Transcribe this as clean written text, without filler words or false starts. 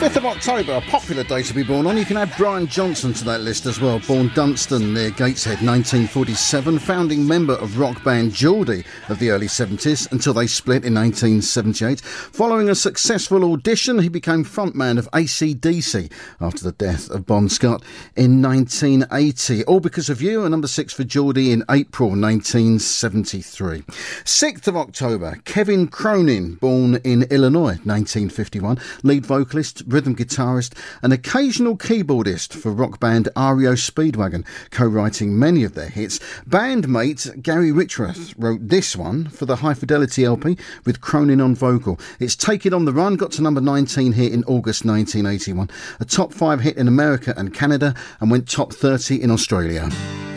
5th of October, a popular day to be born on. You can add Brian Johnson to that list as well. Born Dunstan near Gateshead, 1947. Founding member of rock band Geordie of the early 70s until they split in 1978. Following a successful audition, he became frontman of AC/DC after the death of Bon Scott in 1980. All Because of You, a number 6 for Geordie in April 1973. 6th of October, Kevin Cronin, born in Illinois, 1951. Lead vocalist, rhythm guitarist and occasional keyboardist for rock band REO Speedwagon, co-writing many of their hits. Bandmate Gary Richrath wrote this one for the High Fidelity LP with Cronin on vocal. It's Take It on the Run, got to number 19 here in August 1981. A top 5 hit in America and Canada and went top 30 in Australia.